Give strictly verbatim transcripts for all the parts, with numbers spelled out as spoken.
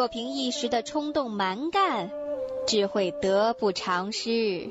若凭一时的冲动蛮干，只会得不偿失。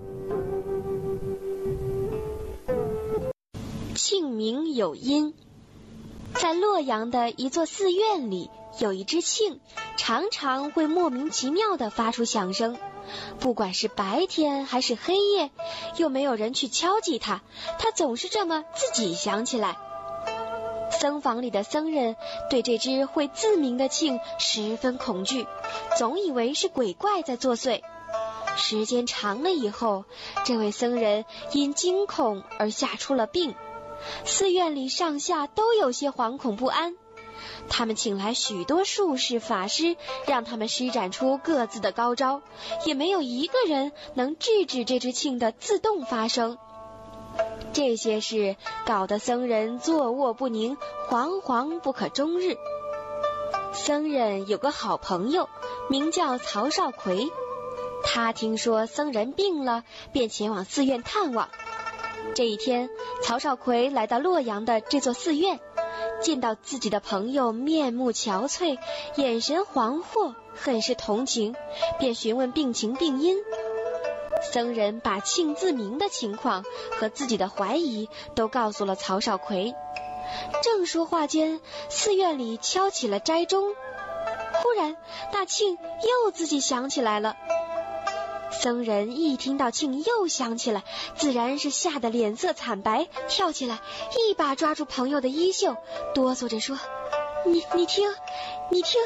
庆明有因。在洛阳的一座寺院里，有一只磬，常常会莫名其妙地发出响声，不管是白天还是黑夜，又没有人去敲击它，它总是这么自己响起来。僧房里的僧人对这只会自鸣的磬十分恐惧，总以为是鬼怪在作祟。时间长了以后，这位僧人因惊恐而吓出了病，寺院里上下都有些惶恐不安。他们请来许多术士法师，让他们施展出各自的高招，也没有一个人能制止这只磬的自动发声。这些事搞得僧人坐卧不宁，惶惶不可终日。僧人有个好朋友，名叫曹少奎，他听说僧人病了，便前往寺院探望。这一天，曹少奎来到洛阳的这座寺院，见到自己的朋友面目憔悴，眼神惶惑，很是同情，便询问病情病因。僧人把磬自鸣的情况和自己的怀疑都告诉了曹少奎。正说话间，寺院里敲起了斋钟，忽然那磬又自己响起来了。僧人一听到磬又响起来，自然是吓得脸色惨白，跳起来一把抓住朋友的衣袖，哆嗦着说：你你听你听。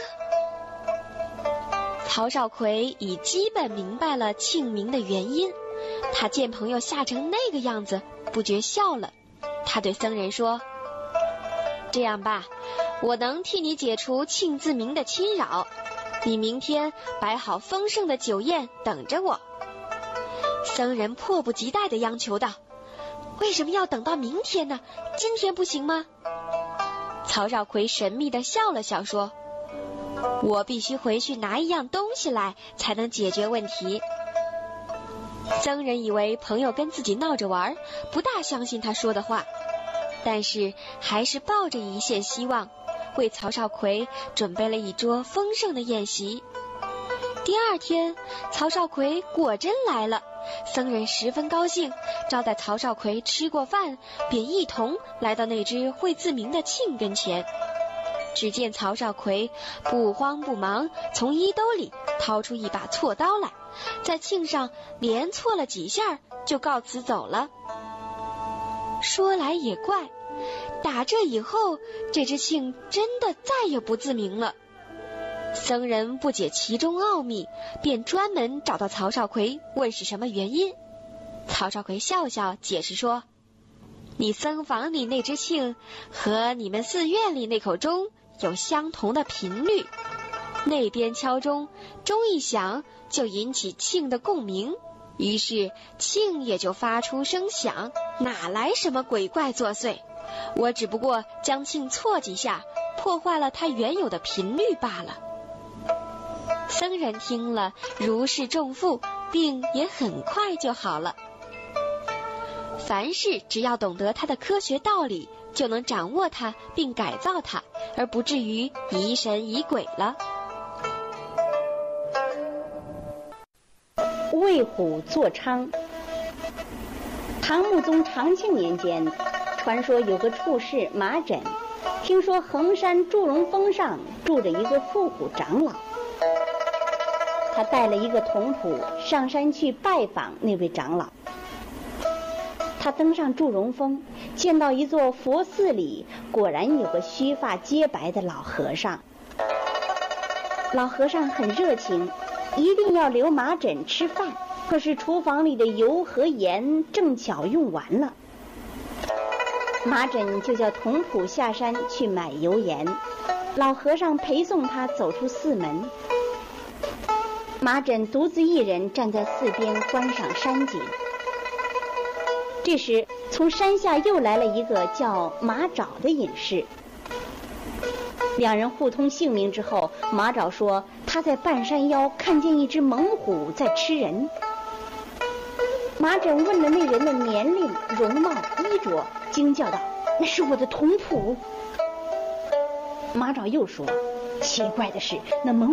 曹少奎已基本明白了磬鸣的原因，他见朋友吓成那个样子，不觉笑了。他对僧人说：这样吧，我能替你解除磬自鸣的侵扰，你明天摆好丰盛的酒宴等着我。僧人迫不及待地央求道：为什么要等到明天呢？今天不行吗？曹少奎神秘地笑了笑说：我必须回去拿一样东西来，才能解决问题。僧人以为朋友跟自己闹着玩，不大相信他说的话，但是还是抱着一线希望，为曹少奎准备了一桌丰盛的宴席。第二天，曹少奎果真来了，僧人十分高兴，招待曹少奎吃过饭，便一同来到那只会自鸣的磬跟前。只见曹少奎不慌不忙，从衣兜里掏出一把锉刀来，在磬上连锉了几下，就告辞走了。说来也怪，打这以后，这只磬真的再也不自鸣了。僧人不解其中奥秘，便专门找到曹少奎问是什么原因。曹少奎笑笑解释说：你僧房里那只磬和你们寺院里那口钟有相同的频率，那边敲钟，钟一响就引起磬的共鸣，于是磬也就发出声响，哪来什么鬼怪作祟？我只不过将磬错几下，破坏了它原有的频率罢了。僧人听了如释重负，病也很快就好了。凡事只要懂得它的科学道理，就能掌握它并改造它，而不至于疑神疑鬼了。 为虎作伥。唐穆宗长庆年间，传说有个处士马枕，听说衡山祝融峰上住着一个伏虎长老，他带了一个童仆上山去拜访那位长老。他登上祝融峰，见到一座佛寺里果然有个须发皆白的老和尚。老和尚很热情，一定要留马枕吃饭，可是厨房里的油和盐正巧用完了。马枕就叫童仆下山去买油盐，老和尚陪送他走出寺门。马枕独自一人站在寺边观赏山景。这时从山下又来了一个叫马爪的隐士，两人互通姓名之后，马爪说他在半山腰看见一只猛虎在吃人。马枕问了那人的年龄、容貌、衣着，惊叫道：那是我的童仆。马爪又说，奇怪的是，那猛